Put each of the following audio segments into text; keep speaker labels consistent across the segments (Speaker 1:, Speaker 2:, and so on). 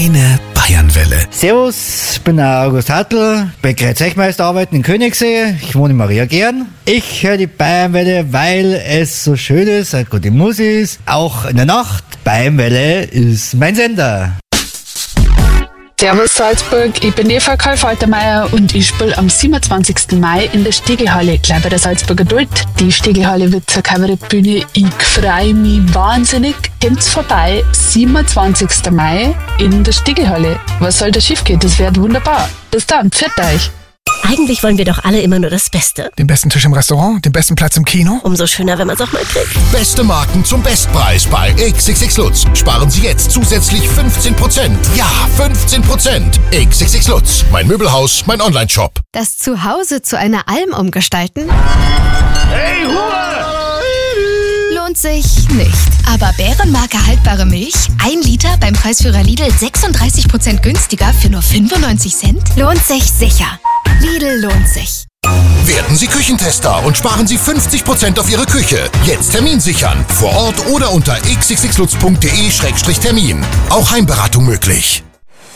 Speaker 1: Deine Bayernwelle.
Speaker 2: Servus, ich bin der August Hartl, Bäckerei Zechmeister, arbeiten in Königssee. Ich wohne in Maria Gern. Ich höre die Bayernwelle, weil es so schön ist, eine gute Musik ist, auch in der Nacht. Bayernwelle ist mein Sender.
Speaker 3: Servus Salzburg, ich bin Eva Karl-Faltermeier und ich spiele am 27. Mai in der Stegelhalle, gleich bei der Salzburger Duld. Die Stegelhalle wird zur Kabarettbühne. Ich freue mich wahnsinnig. Kommt's vorbei, 27. Mai in der Stegelhalle. Was soll da schief gehen? Das wird wunderbar. Bis dann, pfiat euch.
Speaker 4: Eigentlich wollen wir doch alle immer nur das Beste.
Speaker 1: Den besten Tisch im Restaurant, den besten Platz im Kino.
Speaker 4: Umso schöner, wenn man es auch mal kriegt.
Speaker 5: Beste Marken zum Bestpreis bei XXX Lutz. Sparen Sie jetzt zusätzlich 15%. Ja, 15%. XXX Lutz. Mein Möbelhaus, mein Onlineshop.
Speaker 6: Das Zuhause zu einer Alm umgestalten?
Speaker 7: Hey, Ruhe!
Speaker 6: Lohnt sich nicht. Aber Bärenmarke haltbare Milch, 1 Liter beim Preisführer Lidl 36% günstiger für nur 95 Cent? Lohnt sich sicher. Lidl lohnt sich.
Speaker 5: Werden Sie Küchentester und sparen Sie 50% auf Ihre Küche. Jetzt Termin sichern. Vor Ort oder unter xxxlutz.de/termin. Auch Heimberatung möglich.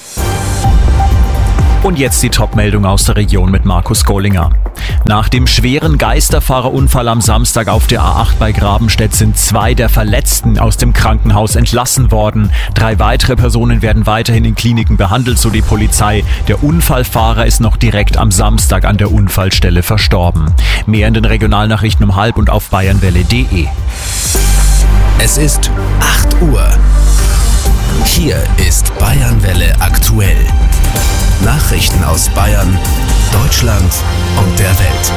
Speaker 8: Und jetzt die Top-Meldung aus der Region mit Markus Gollinger. Nach dem schweren Geisterfahrerunfall am Samstag auf der A8 bei Grabenstedt sind 2 der Verletzten aus dem Krankenhaus entlassen worden. 3 weitere Personen werden weiterhin in Kliniken behandelt, so die Polizei. Der Unfallfahrer ist noch direkt am Samstag an der Unfallstelle verstorben. Mehr in den Regionalnachrichten um 12 und auf bayernwelle.de.
Speaker 1: Es ist 8 Uhr. Hier ist Bayernwelle aktuell. Nachrichten aus Bayern, Deutschland und der Welt.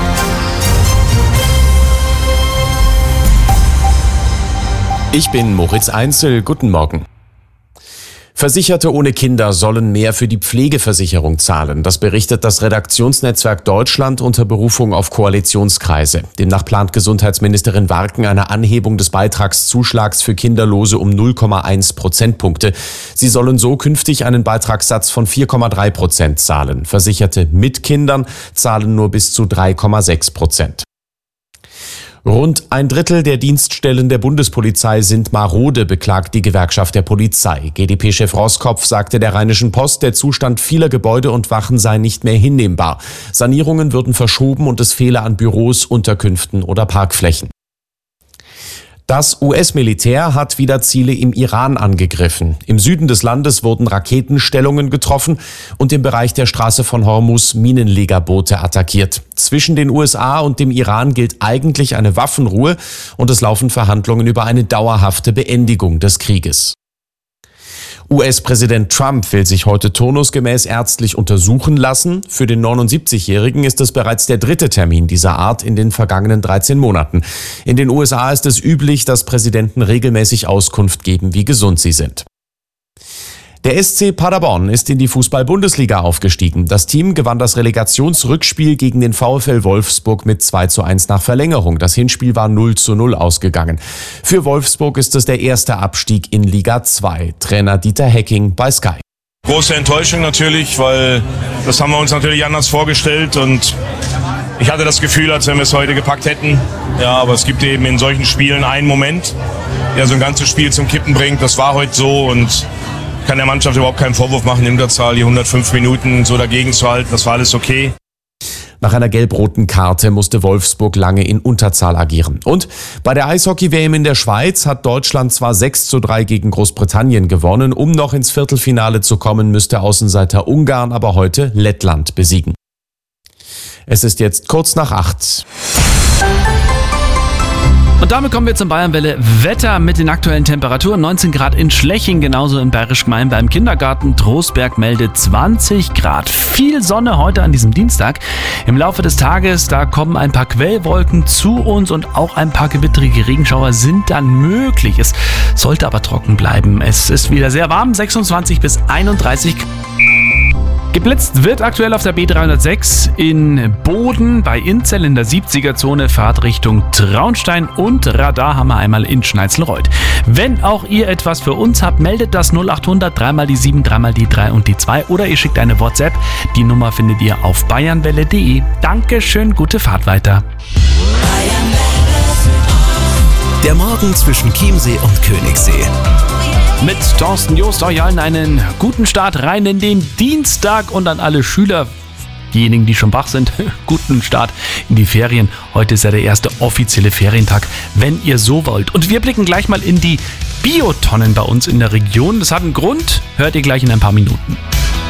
Speaker 9: Ich bin Moritz Einzel. Guten Morgen. Versicherte ohne Kinder sollen mehr für die Pflegeversicherung zahlen. Das berichtet das Redaktionsnetzwerk Deutschland unter Berufung auf Koalitionskreise. Demnach plant Gesundheitsministerin Warken eine Anhebung des Beitragszuschlags für Kinderlose um 0,1 Prozentpunkte. Sie sollen so künftig einen Beitragssatz von 4,3% zahlen. Versicherte mit Kindern zahlen nur bis zu 3,6%. Rund 1/3 der Dienststellen der Bundespolizei sind marode, beklagt die Gewerkschaft der Polizei. GdP-Chef Roskopf sagte der Rheinischen Post, der Zustand vieler Gebäude und Wachen sei nicht mehr hinnehmbar. Sanierungen würden verschoben und es fehle an Büros, Unterkünften oder Parkflächen. Das US-Militär hat wieder Ziele im Iran angegriffen. Im Süden des Landes wurden Raketenstellungen getroffen und im Bereich der Straße von Hormuz Minenlegerboote attackiert. Zwischen den USA und dem Iran gilt eigentlich eine Waffenruhe und es laufen Verhandlungen über eine dauerhafte Beendigung des Krieges. US-Präsident Trump will sich heute turnusgemäß ärztlich untersuchen lassen. Für den 79-Jährigen ist es bereits der 3. Termin dieser Art in den vergangenen 13 Monaten. In den USA ist es üblich, dass Präsidenten regelmäßig Auskunft geben, wie gesund sie sind. Der SC Paderborn ist in die Fußball-Bundesliga aufgestiegen. Das Team gewann das Relegationsrückspiel gegen den VfL Wolfsburg mit 2:1 nach Verlängerung. Das Hinspiel war 0:0 ausgegangen. Für Wolfsburg ist es der erste Abstieg in Liga 2. Trainer Dieter Hecking bei Sky.
Speaker 10: Große Enttäuschung natürlich, weil das haben wir uns natürlich anders vorgestellt und ich hatte das Gefühl, als wenn wir es heute gepackt hätten. Ja, aber es gibt eben in solchen Spielen einen Moment, der so ein ganzes Spiel zum Kippen bringt. Das war heute so und kann der Mannschaft überhaupt keinen Vorwurf machen, in Unterzahl die 105 Minuten so dagegen zu halten. Das war alles okay.
Speaker 9: Nach einer gelb-roten Karte musste Wolfsburg lange in Unterzahl agieren. Und bei der Eishockey-WM in der Schweiz hat Deutschland zwar 6:3 gegen Großbritannien gewonnen. Um noch ins Viertelfinale zu kommen, müsste Außenseiter Ungarn aber heute Lettland besiegen. Es ist jetzt kurz nach 8.
Speaker 11: Und damit kommen wir zum Bayernwelle Wetter mit den aktuellen Temperaturen. 19 Grad in Schleching, genauso in Bayerisch Gmein beim Kindergarten. Trostberg meldet 20 Grad. Viel Sonne heute an diesem Dienstag. Im Laufe des Tages, da kommen ein paar Quellwolken zu uns und auch ein paar gewittrige Regenschauer sind dann möglich. Es sollte aber trocken bleiben. Es ist wieder sehr warm, 26 bis 31 Grad. Geblitzt wird aktuell auf der B306 in Boden bei Inzell in der 70er-Zone, Fahrtrichtung Traunstein und Radar haben wir einmal in Schneizelreuth. Wenn auch ihr etwas für uns habt, meldet das 0800 3 die 7, 3 die 3 und die 2 oder ihr schickt eine WhatsApp. Die Nummer findet ihr auf bayernwelle.de. Dankeschön, gute Fahrt weiter.
Speaker 1: Der Morgen zwischen Chiemsee und Königssee.
Speaker 11: mit Thorsten Joost. Euch allen einen guten Start rein in den Dienstag und an alle Schüler, diejenigen, die schon wach sind, guten Start in die Ferien. Heute ist ja der erste offizielle Ferientag, wenn ihr so wollt. Und wir blicken gleich mal in die Biotonnen bei uns in der Region. Das hat einen Grund, hört ihr gleich in ein paar Minuten.